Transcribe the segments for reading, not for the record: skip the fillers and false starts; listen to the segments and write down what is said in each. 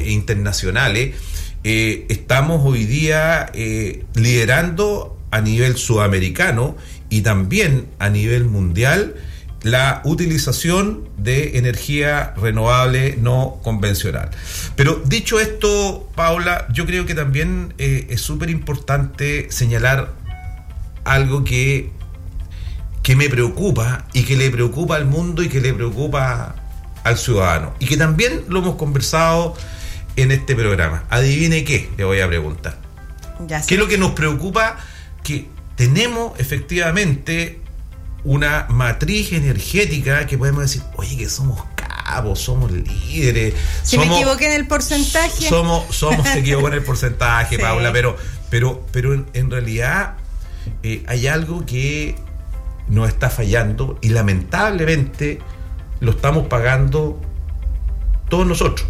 internacionales, estamos hoy día liderando a nivel sudamericano y también a nivel mundial la utilización de energía renovable no convencional. Pero dicho esto, Paula, yo creo que también es súper importante señalar algo que me preocupa y que le preocupa al mundo y que le preocupa al ciudadano y que también lo hemos conversado en este programa. Adivine qué, le voy a preguntar. ¿Qué es lo que nos preocupa? Que tenemos efectivamente una matriz energética que podemos decir, oye, que somos cabos, somos líderes. Me equivoqué en el porcentaje. Se equivocó en el porcentaje, sí. Paula, pero en realidad hay algo que nos está fallando y lamentablemente lo estamos pagando todos nosotros,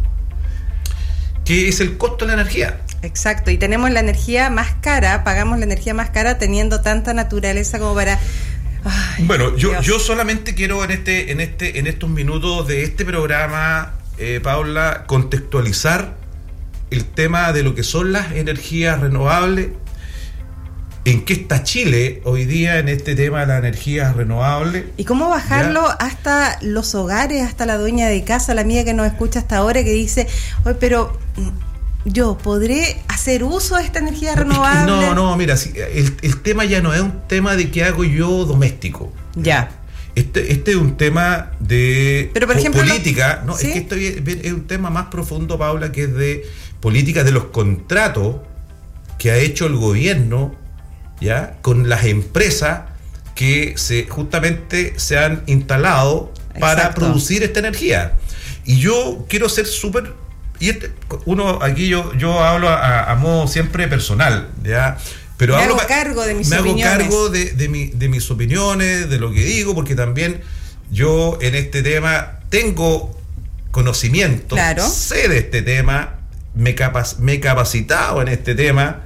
que es el costo de la energía. Exacto, y tenemos la energía más cara, pagamos la energía más cara teniendo tanta naturaleza como para... Ay, bueno, yo solamente quiero en estos minutos de este programa, Paula, contextualizar el tema de lo que son las energías renovables, en qué está Chile hoy día en este tema de las energías renovables. Y cómo bajarlo hasta los hogares, hasta la dueña de casa, la amiga que nos escucha hasta ahora, que dice, oye, pero... ¿yo podré hacer uso de esta energía renovable? No, mira, el tema ya no es un tema de qué hago yo doméstico. Ya. Este es un tema de por ejemplo, política. ¿sí? Es que es un tema más profundo, Paula, que es de política, de los contratos que ha hecho el gobierno, ¿ya?, con las empresas que justamente se han instalado para producir esta energía. Y yo quiero ser súper... Y aquí yo hablo a modo siempre personal, ¿ya? Pero me hago cargo de mis opiniones. Me hago cargo de mis opiniones, de lo que digo, porque también yo en este tema tengo conocimiento, claro, sé de este tema, me he capacitado en este tema,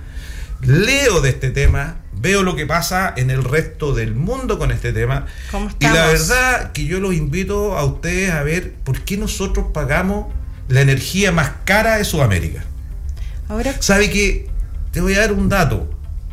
leo de este tema, veo lo que pasa en el resto del mundo con este tema. ¿Cómo estamos? Y la verdad que yo los invito a ustedes a ver por qué nosotros pagamos la energía más cara de Sudamérica. Ahora, ¿sabe qué? Te voy a dar un dato.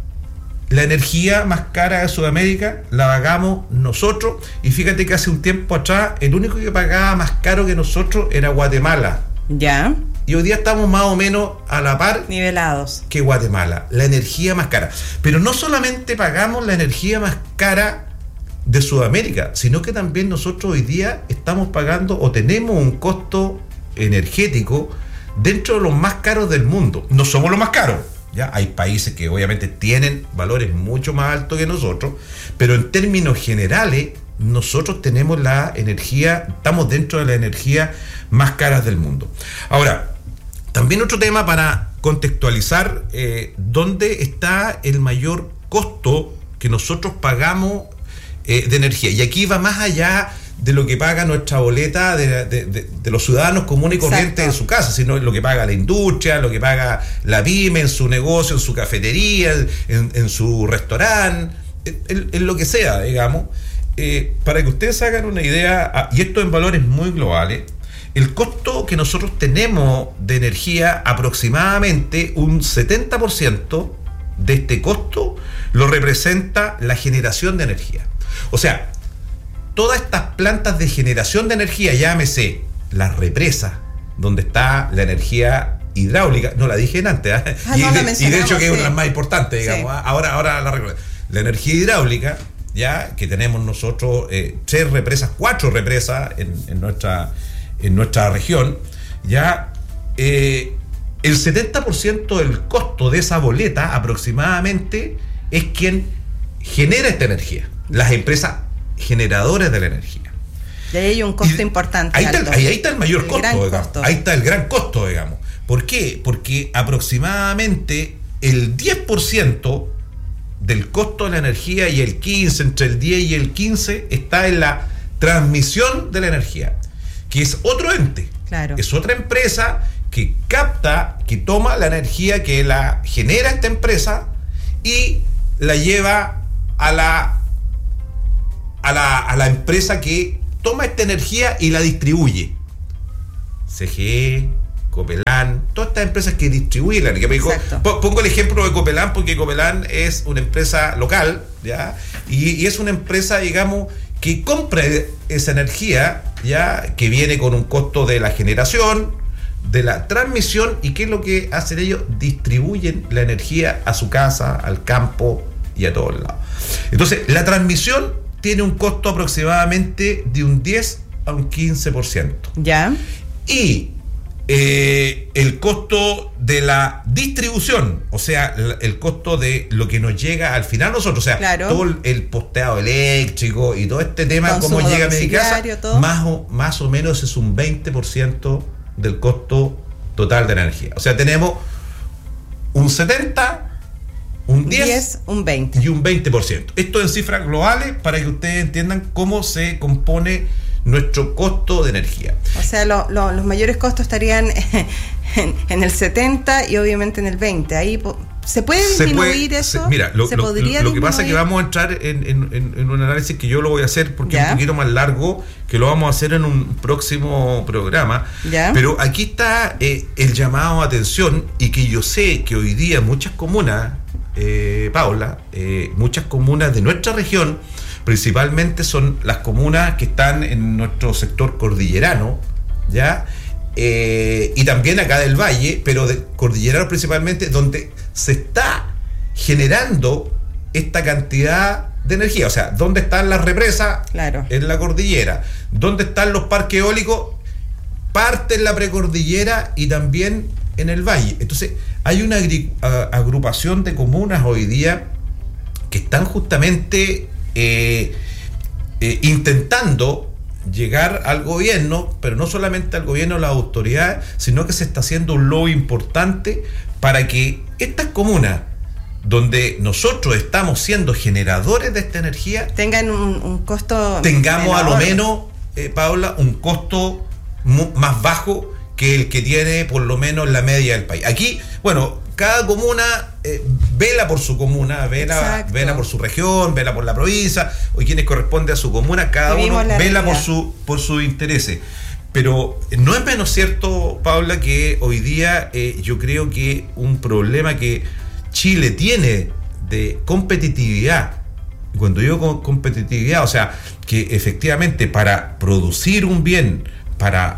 La energía más cara de Sudamérica la pagamos nosotros, y fíjate que hace un tiempo atrás el único que pagaba más caro que nosotros era Guatemala. Ya. Y hoy día estamos más o menos a la par, nivelados, que Guatemala. La energía más cara. Pero no solamente pagamos la energía más cara de Sudamérica, sino que también nosotros hoy día estamos pagando o tenemos un costo energético dentro de los más caros del mundo. No somos los más caros, ¿ya? Hay países que obviamente tienen valores mucho más altos que nosotros, pero en términos generales nosotros tenemos la energía, estamos dentro de la energía más caras del mundo. Ahora, también otro tema para contextualizar dónde está el mayor costo que nosotros pagamos de energía, y aquí va más allá de lo que paga nuestra boleta de los ciudadanos comunes y corrientes en su casa, sino lo que paga la industria, lo que paga la pyme en su negocio, en su cafetería, en su restaurante, en lo que sea, digamos. Para que ustedes hagan una idea, y esto en valores muy globales, el costo que nosotros tenemos de energía, aproximadamente un 70% de este costo lo representa la generación de energía. O sea, todas estas plantas de generación de energía, llámese las represas, donde está la energía hidráulica, no la dije antes, ¿eh? Y de hecho que es una de las más importantes, digamos, sí. Ahora la recuerdo. La energía hidráulica, ya que tenemos nosotros 4 represas en nuestra región, ya el 70% del costo de esa boleta aproximadamente es quien genera esta energía, las empresas generadores de la energía. Y ahí hay un costo importante. Ahí está el mayor costo. Ahí está el gran costo, digamos. ¿Por qué? Porque aproximadamente el 10% del costo de la energía y el 15%, entre el 10 y el 15%, está en la transmisión de la energía, que es otro ente. Claro. Es otra empresa que capta, que toma la energía que la genera esta empresa y la lleva a la empresa que toma esta energía y la distribuye. CGE, Copelar, estas empresas que distribuyen la energía. Pongo el ejemplo de Copelán, porque Copelán es una empresa local, ¿ya? Y es una empresa, digamos, que compra esa energía, ¿ya? Que viene con un costo de la generación, de la transmisión, y ¿qué es lo que hacen ellos? Distribuyen la energía a su casa, al campo y a todos lados. Entonces, la transmisión tiene un costo aproximadamente de un 10 a un 15%. Ya. Y el costo de la distribución, o sea, el costo de lo que nos llega al final nosotros, o sea, claro, todo el posteado eléctrico y todo este tema, consumo cómo llega a mi casa, más o menos es un 20% del costo total de la energía. O sea, tenemos un 70, un 10, un 20 y un 20%. Esto en cifras globales para que ustedes entiendan cómo se compone nuestro costo de energía. O sea, los mayores costos estarían en el 70 y obviamente en el 20. Ahí ¿se puede disminuir eso? Mira, lo que pasa es que vamos a entrar en un análisis que yo lo voy a hacer porque es un poquito más largo, que lo vamos a hacer en un próximo programa. ¿Ya? Pero aquí está el llamado a atención, y que yo sé que hoy día muchas comunas, Paula, muchas comunas de nuestra región, principalmente son las comunas que están en nuestro sector cordillerano, ¿ya? Y también acá del valle, pero de cordillerano principalmente, donde se está generando esta cantidad de energía. O sea, ¿dónde están las represas? Claro. En la cordillera. ¿Dónde están los parques eólicos? Parte en la precordillera y también en el valle. Entonces, hay una agrupación de comunas hoy día que están justamente intentando llegar al gobierno, pero no solamente al gobierno, a las autoridades, sino que se está haciendo un lobby importante para que estas comunas, donde nosotros estamos siendo generadores de esta energía, tengan un costo, tengamos menor, a lo menos, Paula, un costo más bajo que el que tiene por lo menos la media del país. Aquí, bueno, cada comuna vela por su comuna, vela por su región, vela por la provincia, o quienes corresponde a su comuna, cada uno vela por sus intereses. Pero no es menos cierto, Paula, que hoy día yo creo que un problema que Chile tiene de competitividad, y cuando digo competitividad, o sea, que efectivamente para producir un bien, para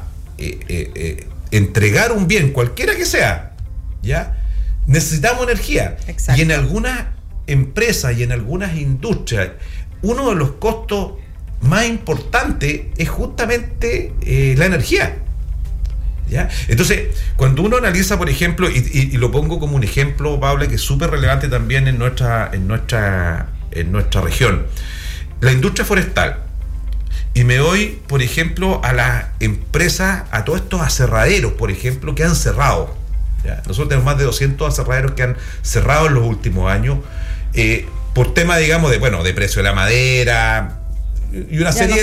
entregar un bien, cualquiera que sea, ¿ya? Necesitamos energía. Exacto. Y en algunas empresas y en algunas industrias, uno de los costos más importantes es justamente la energía, ¿ya? Entonces, cuando uno analiza, por ejemplo, y lo pongo como un ejemplo, Paula, que es súper relevante también en nuestra región, la industria forestal. Y me voy, por ejemplo, a las empresas, a todos estos aserraderos, por ejemplo, que han cerrado. ¿Ya? Nosotros tenemos más de 200 aserraderos que han cerrado en los últimos años, por tema, digamos, de precio de la madera y una serie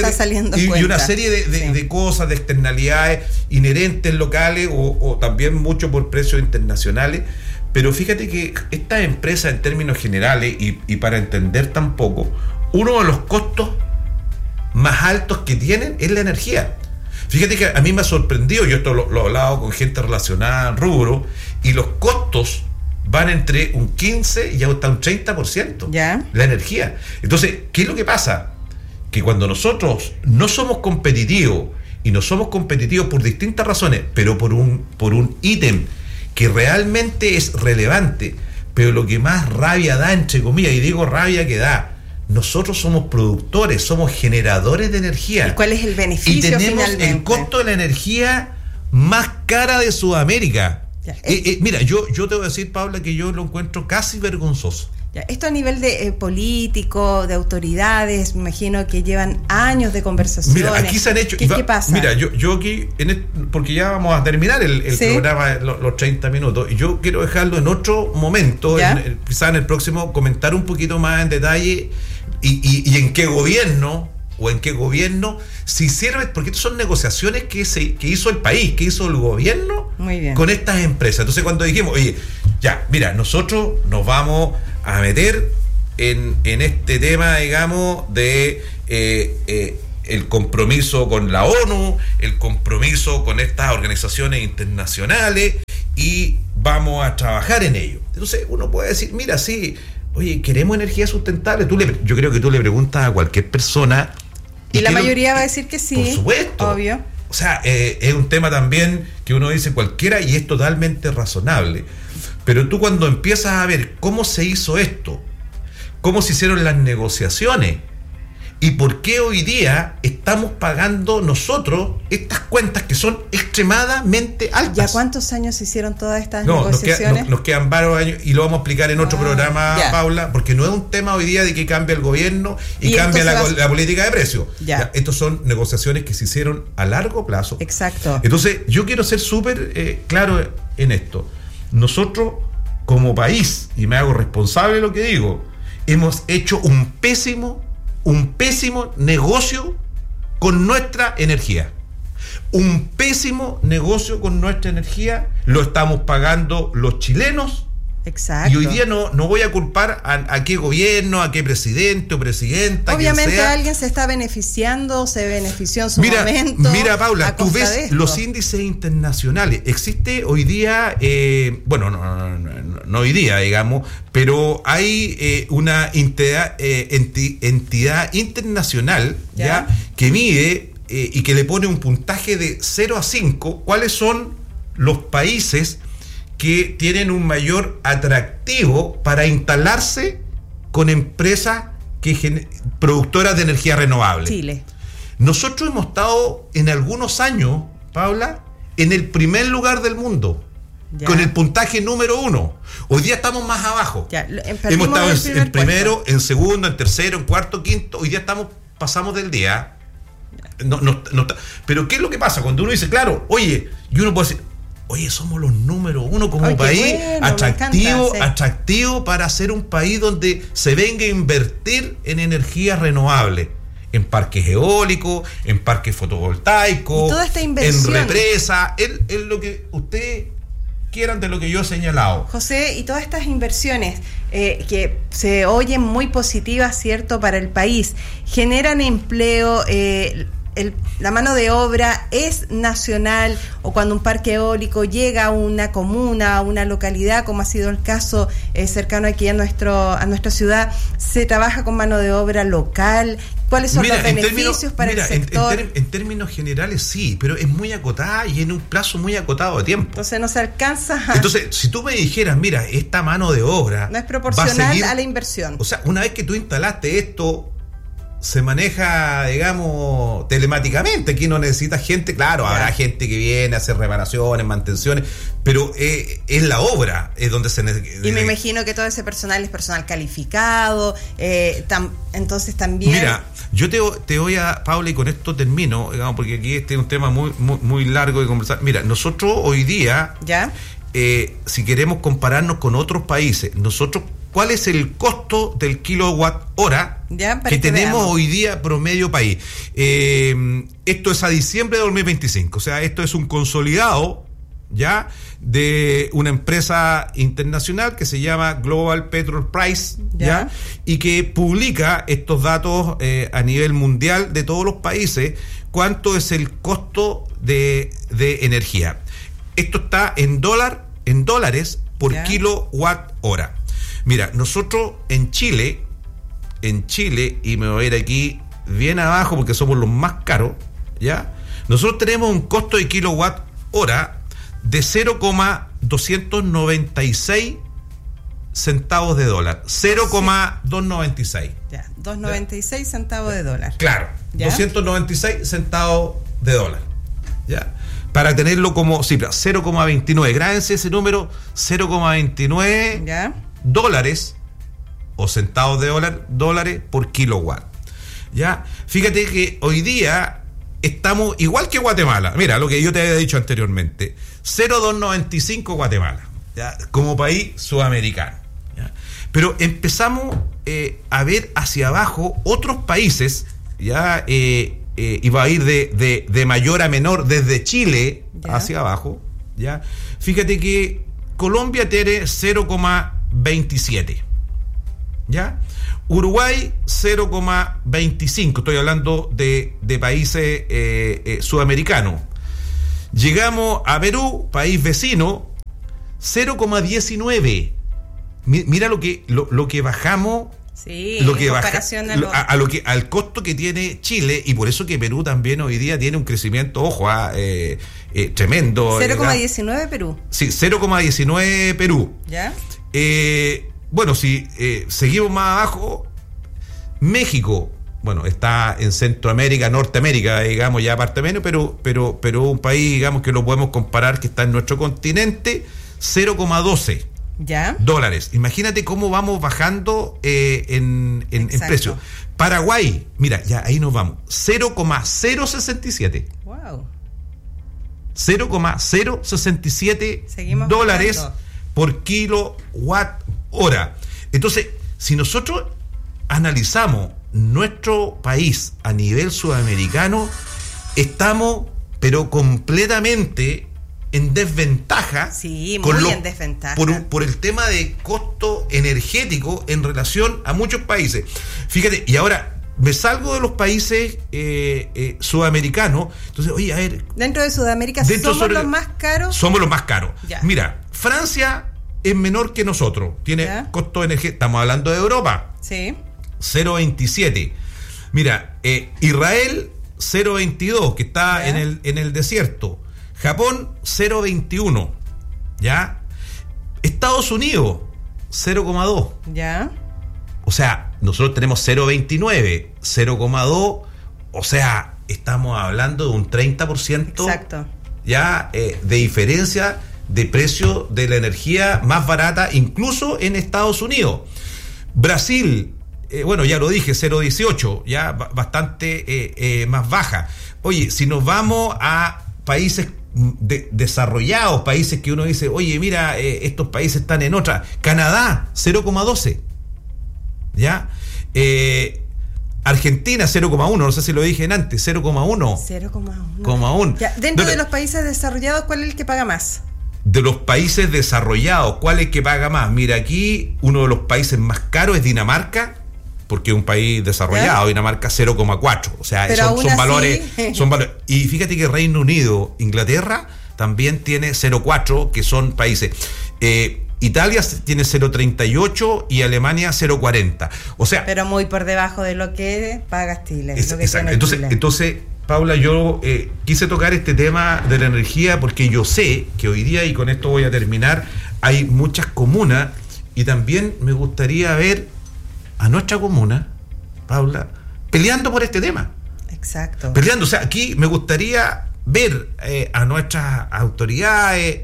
de cosas, de externalidades inherentes locales o también mucho por precios internacionales. Pero fíjate que estas empresas, en términos generales, y para entender tampoco, uno de los costos más altos que tienen es la energía. Fíjate que a mí me ha sorprendido, yo esto lo he hablado con gente relacionada en rubro, y los costos van entre un 15 y hasta un 30%. ¿Ya? La energía. Entonces, ¿qué es lo que pasa? Que cuando nosotros no somos competitivos, y no somos competitivos por distintas razones, pero por un ítem que realmente es relevante, pero lo que más rabia da, entre comillas, y digo rabia que da, nosotros somos productores, somos generadores de energía. ¿Y cuál es el beneficio? Y tenemos finalmente el costo de la energía más cara de Sudamérica. Mira, yo te voy a decir, Paula, que yo lo encuentro casi vergonzoso. Ya, esto a nivel de político, de autoridades, me imagino que llevan años de conversaciones. Mira, aquí se han hecho... ¿Qué pasa? Mira, yo aquí, porque ya vamos a terminar el programa, los 30 minutos, y yo quiero dejarlo en otro momento, quizás en el próximo, comentar un poquito más en detalle y en qué gobierno si sirve, porque estas son negociaciones que hizo el país, que hizo el gobierno con estas empresas. Entonces, cuando dijimos, oye, ya, mira, nosotros nos vamos a meter en este tema, digamos, de el compromiso con la ONU, el compromiso con estas organizaciones internacionales, y vamos a trabajar en ello. Entonces uno puede decir, mira, sí, oye, queremos energía sustentable. Yo creo que tú le preguntas a cualquier persona y la mayoría va a decir que sí. Por supuesto. Obvio. O sea, es un tema también que uno dice cualquiera y es totalmente razonable. Pero tú cuando empiezas a ver cómo se hizo esto, cómo se hicieron las negociaciones y por qué hoy día estamos pagando nosotros estas cuentas que son extremadamente altas. ¿Ya cuántos años se hicieron todas estas negociaciones? Nos quedan varios años y lo vamos a explicar en otro programa, Paula, porque no es un tema hoy día de que cambia el gobierno y cambia la política de precios. Estos son negociaciones que se hicieron a largo plazo. Exacto. Entonces, yo quiero ser súper claro en esto. Nosotros, como país, y me hago responsable de lo que digo, hemos hecho un pésimo negocio con nuestra energía. Un pésimo negocio con nuestra energía. Lo estamos pagando los chilenos. Exacto. Y hoy día no voy a culpar a qué gobierno, a qué presidente o presidenta. Obviamente alguien se está beneficiando, se benefició en su momento. Mira, Paula, tú ves los índices internacionales. Existe hoy día, no hoy día, digamos, pero hay una entidad internacional ¿ya? Que mide y que le pone un puntaje de 0 a 5. ¿Cuáles son los países que tienen un mayor atractivo para instalarse con empresas productoras de energía renovable? Chile. Nosotros hemos estado en algunos años, Paula, en el primer lugar del mundo, con el puntaje número 1. Hoy día estamos más abajo. Hemos estado en primero, en segundo, en tercero, en cuarto, quinto. Hoy día pasamos del día. Pero ¿qué es lo que pasa? Cuando uno dice, claro, oye, y uno puede decir, oye, somos los número 1 como país, atractivo para ser un país donde se venga a invertir en energías renovables, en parques eólicos, en parques fotovoltaicos, toda esta inversión, en represas, en lo que ustedes quieran de lo que yo he señalado. José, y todas estas inversiones que se oyen muy positivas, ¿cierto?, para el país, generan empleo. La mano de obra es nacional, o cuando un parque eólico llega a una comuna, a una localidad, como ha sido el caso cercano aquí a nuestra ciudad, se trabaja con mano de obra local. ¿Cuáles son los beneficios para el sector? En términos generales sí, pero es muy acotada y en un plazo muy acotado de tiempo. Entonces no se alcanza. Entonces, si tú me dijeras, mira, esta mano de obra no es proporcional a la inversión. O sea, una vez que tú instalaste esto, se maneja, digamos, telemáticamente. Aquí no necesitas gente, claro, habrá gente que viene a hacer reparaciones, mantenciones, pero es la obra, es donde se necesita. Y me imagino que todo ese personal es personal calificado, entonces también. Mira, yo te voy a, Paula, y con esto termino, digamos, porque aquí este es un tema muy largo de conversar. Mira, nosotros hoy día, si queremos compararnos con otros países, ¿cuál es el costo del kilowatt hora que tenemos hoy día promedio país? Esto es a diciembre de 2025, o sea, esto es un consolidado ya de una empresa internacional que se llama Global Petrol Price, ¿ya? Y que publica estos datos a nivel mundial de todos los países, cuánto es el costo de energía. Esto está en dólares por kilowatt hora. Mira, nosotros en Chile, y me voy a ir aquí bien abajo porque somos los más caros, ¿ya? Nosotros tenemos un costo de kilowatt hora de 0,296 centavos de dólar. 0,296. Ya, 296 centavos de dólar. Claro, ¿ya? 296 centavos de dólar. ¿Ya? Para tenerlo como cifra, 0,29. Grábense ese número, 0,29. ¿Ya? Dólares o centavos de dólares por kilowatt. Ya, fíjate que hoy día estamos igual que Guatemala. Mira, lo que yo te había dicho anteriormente, 0,295 Guatemala, ¿ya? Como país sudamericano, ¿ya? Pero empezamos a ver hacia abajo otros países, ¿ya? Y va a ir de mayor a menor desde Chile hacia abajo, ¿ya? Fíjate que Colombia tiene 0,27, ¿ya? Uruguay 0,25, estoy hablando de países sudamericanos. Llegamos a Perú, país vecino, 0,19. Mira lo que bajamos. Sí, lo que en baja, comparación al costo que tiene Chile, y por eso que Perú también hoy día tiene un crecimiento, ojo, tremendo. 0,19 Perú. Sí, 0,19 Perú. ¿Ya? Bueno, si seguimos más abajo, México, bueno, está en Centroamérica, Norteamérica, digamos, ya aparte menos, pero un país, digamos, que lo podemos comparar, que está en nuestro continente, 0,12 ¿ya? dólares. Imagínate cómo vamos bajando en precio. Paraguay, mira, ya ahí nos vamos, 0,067. Wow. 0,067 dólares bajando por kilowatt hora. Entonces, si nosotros analizamos nuestro país a nivel sudamericano, estamos pero completamente en desventaja. Sí, muy en desventaja. Por el tema de costo energético en relación a muchos países. Fíjate, y ahora me salgo de los países sudamericanos. Entonces, oye, a ver. Dentro de Sudamérica somos los más caros. Somos los más caros. Ya. Mira, Francia es menor que nosotros. Tiene costo energético. Estamos hablando de Europa. Sí. 0,27. Mira, Israel 0,22, que está en el desierto. Japón 0,21. ¿Ya? Estados Unidos 0,2. ¿Ya? O sea, nosotros tenemos 0,29, 0,2. O sea, estamos hablando de un 30%. Exacto. Ya de diferencia de precio de la energía más barata, incluso en Estados Unidos. Brasil, bueno, ya lo dije, 0,18, ya bastante más baja. Oye, si nos vamos a países desarrollados, países que uno dice, oye, mira, estos países están en otra. Canadá, 0,12. ¿Ya? Argentina, 0,1, no sé si lo dije antes, 0,1. 0,1. Ya, dentro de los países desarrollados, ¿cuál es el que paga más? De los países desarrollados, ¿cuál es el que paga más? Mira, aquí uno de los países más caros es Dinamarca, porque es un país desarrollado. Dinamarca 0,4. O sea, son valores. Y fíjate que Reino Unido, Inglaterra también tiene 0,4, que son países. Italia tiene 0,38 y Alemania 0,40. O sea, pero muy por debajo de lo que paga Chile. Exacto. Entonces, Paula, yo quise tocar este tema de la energía porque yo sé que hoy día, y con esto voy a terminar, hay muchas comunas, y también me gustaría ver a nuestra comuna, Paula, peleando por este tema. Exacto. Peleando. O sea, aquí me gustaría ver a nuestras autoridades,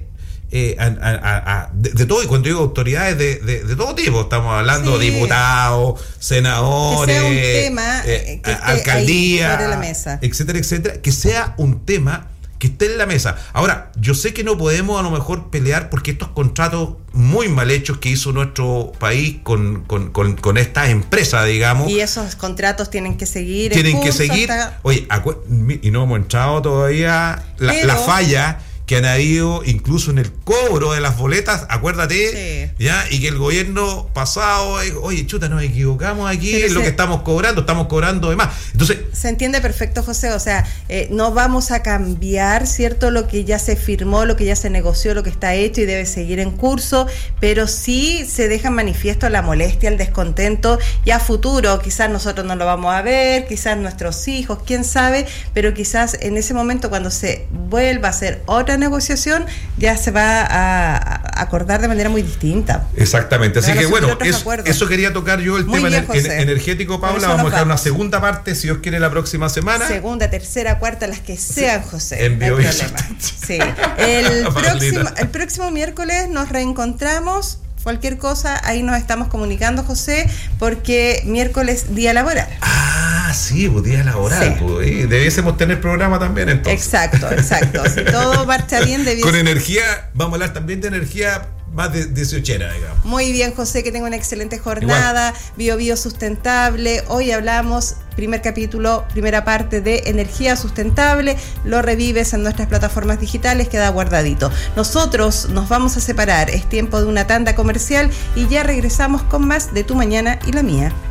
de todo, y cuando digo autoridades de todo tipo, estamos hablando de diputados, senadores, que sea un tema que alcaldía, sobre la mesa, etcétera, que sea un tema que esté en la mesa. Ahora, yo sé que no podemos a lo mejor pelear porque estos contratos muy mal hechos que hizo nuestro país con estas empresas, digamos. Y esos contratos tienen que seguir. Oye, y no hemos entrado todavía la falla que han habido incluso en el cobro de las boletas, acuérdate, ¿ya? Y que el gobierno pasado, oye, chuta, nos equivocamos aquí en lo que estamos cobrando de más. Entonces, se entiende perfecto, José, o sea, no vamos a cambiar, ¿cierto?, lo que ya se firmó, lo que ya se negoció, lo que está hecho y debe seguir en curso, pero sí se deja manifiesto la molestia, el descontento, y a futuro, quizás nosotros no lo vamos a ver, quizás nuestros hijos, quién sabe, pero quizás en ese momento cuando se vuelva a hacer otra negociación, ya se va a acordar de manera muy distinta. Exactamente, así que bueno, eso quería tocar yo, el tema energético, Paula. Vamos a dejar una segunda parte, si Dios quiere, la próxima semana. Segunda, tercera, cuarta, las que sean, José. Envío no hay problema. Sí. El próximo miércoles nos reencontramos. Cualquier cosa, ahí nos estamos comunicando, José, porque miércoles, día laboral. Ah, sí, pues día laboral. Sí. Pues, debiésemos tener programa también, entonces. Exacto. Si todo marcha bien, con energía, vamos a hablar también de energía más de 18era, digamos. Muy bien, José, que tenga una excelente jornada. Bio sustentable. Hoy hablamos, primer capítulo, primera parte de energía sustentable. Lo revives en nuestras plataformas digitales, queda guardadito. Nosotros nos vamos a separar, es tiempo de una tanda comercial y ya regresamos con más de Tu Mañana y la Mía.